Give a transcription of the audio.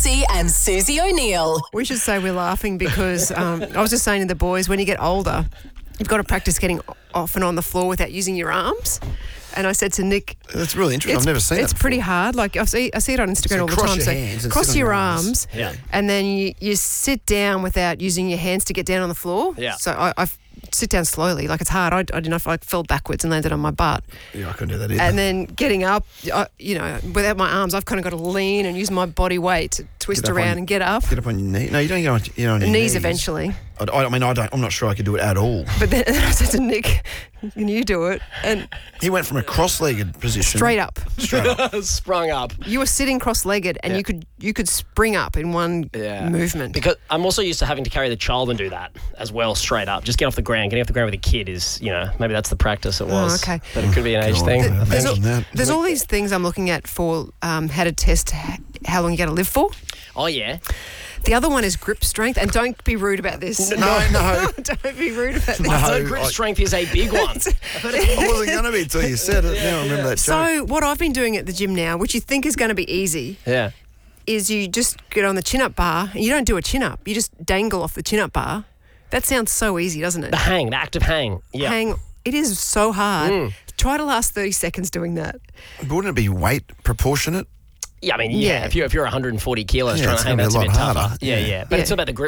Massey and Susie O'Neill. We should say we're laughing because I was just saying to the boys, when you get older, you've got to practice getting off and on the floor without using your arms. And I said to Nick, That's really interesting. I've never seen it. It's pretty hard. Like I see it on Instagram all the time. Cross your hands and cross sit on your your arms, Yeah. and then you sit down without using your hands to get down on the floor. Yeah. So I sit down slowly. Like it's hard. I don't know if I fell backwards and landed on my butt. Yeah, I couldn't do that either. And then getting up, without my arms, I've kind of got to lean and use my body weight to twist Get up around on- and get up. Get up on your knee. No, you don't get on your Knees knees. eventually. I'm not sure I could do it at all. But then I said to Nick, can you do it? And He went from a cross-legged position. straight up. Straight up. Sprung up. You were sitting cross-legged and you could spring up in one movement. Because I'm also used to having to carry the child and do that as well, straight up. Just get off the ground. Getting off the ground with a kid is, maybe that's the practice it was. okay. But it could be an age God, thing. man. There's, Imagine that. there's all these things I'm looking at for how to test how long you're going to live for. Oh, yeah. The other one is grip strength, and don't be rude about this. No. Don't be rude about this. No. I thought grip strength is a big one. I wasn't going to be until you said it. Now I remember that joke. So what I've been doing at the gym now, which you think is going to be easy, Yeah. is you just get on the chin-up bar, and you don't do a chin-up. You just dangle off the chin-up bar. That sounds so easy, doesn't it? The active hang. Yeah. Hang. It is so hard. Try to last 30 seconds doing that. Wouldn't it be weight proportionate? Yeah, I mean, Yeah. if you're 140 kilos Yeah, trying it's to hang, gonna be that's a a bit lot tougher. harder. Yeah. But it's Yeah. about the